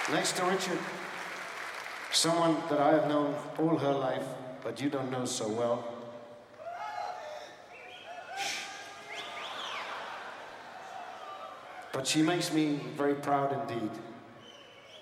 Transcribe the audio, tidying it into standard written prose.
Next to Richard, someone that I have known all her life, but you don't know so well. But she makes me very proud indeed.